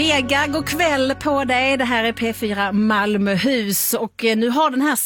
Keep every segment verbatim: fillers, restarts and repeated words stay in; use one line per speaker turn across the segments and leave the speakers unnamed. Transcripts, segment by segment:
Ega, god kväll på dig. Det här är P fyra Malmöhus och nu har den här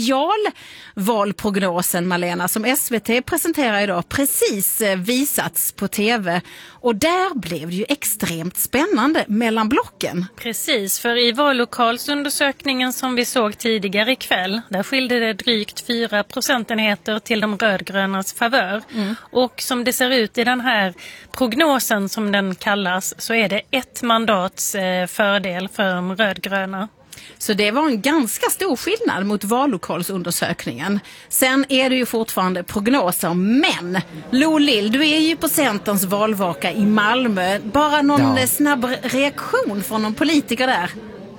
specialvalprognosen, Malena, som S V T presenterar idag precis visats på tv. Och där blev det ju extremt spännande mellan blocken.
Precis, för i vallokalsundersökningen som vi såg tidigare ikväll, där skilde det drygt fyra procentenheter till de rödgrönas favör. Mm. Och som det ser ut i den här prognosen som den kallas, så är det ett mandats eh, fördel för de rödgröna.
Så det var en ganska stor skillnad mot vallokalsundersökningen. Sen är det ju fortfarande prognoser, men Lo Lill, du är ju på Centerns valvaka i Malmö. Bara någon ja. snabb reaktion från någon politiker där?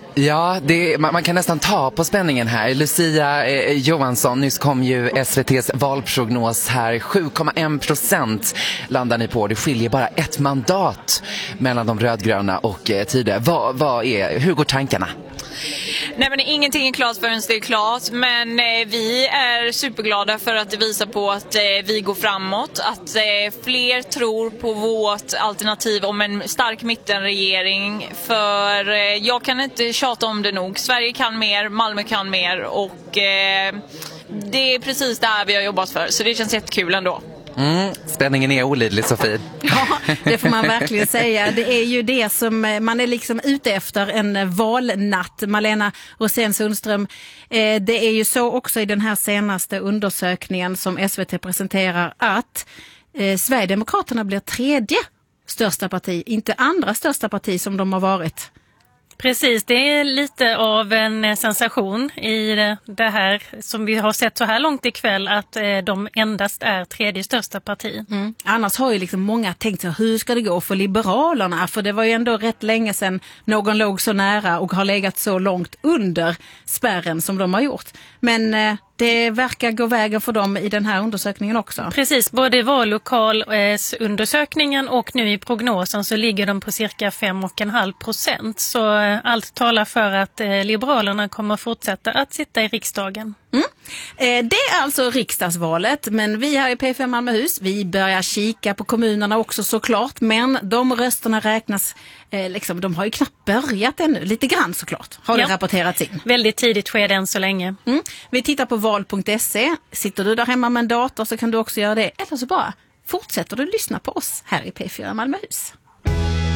Ja, det, man, man kan nästan ta på spänningen här. Lucia eh, Johansson, nyss kom ju S V T:s valprognos här. sju komma en procent landar ni på. Det skiljer bara ett mandat mellan de rödgröna och eh, Tidö. Vad, vad är, hur går tankarna?
Nej, men ingenting är klart förrän det är klart, men eh, vi är superglada för att det visar på att eh, vi går framåt, att eh, fler tror på vårt alternativ om en stark mittenregering, för eh, jag kan inte tjata om det nog. Sverige kan mer, Malmö kan mer och eh, det är precis det här vi har jobbat för, så det känns jättekul ändå.
Mm, spänningen är olidlig, Sofie.
Ja, det får man verkligen säga. Det är ju det som man är liksom ute efter en valnatt. Malena Rosén Sundström, eh, det är ju så också i den här senaste undersökningen som S V T presenterar att eh, Sverigedemokraterna blir tredje största parti, inte andra största parti som de har varit.
Precis, det är lite av en sensation i det här som vi har sett så här långt ikväll, att de endast är tredje största parti.
Mm. Annars har ju liksom många tänkt sig, hur ska det gå för Liberalerna? För det var ju ändå rätt länge sedan någon låg så nära och har legat så långt under spärren som de har gjort. Men eh, det verkar gå vägen för dem i den här undersökningen också.
Precis, både i vallokalsundersökningen och nu i prognosen så ligger de på cirka fem komma fem procent. Så allt talar för att eh, Liberalerna kommer fortsätta att sitta i riksdagen.
Mm. Eh, det är alltså riksdagsvalet, men vi här i P fem Malmöhus, vi börjar kika på kommunerna också såklart, men de rösterna räknas, eh, liksom, de har ju knappt börjat ännu, lite grann såklart, har ja. det rapporterats in.
Väldigt tidigt sker det än så länge.
Mm. Vi tittar på val punkt se, sitter du där hemma med en dator så kan du också göra det, eller så bara fortsätter du lyssna på oss här i P fyra Malmöhus.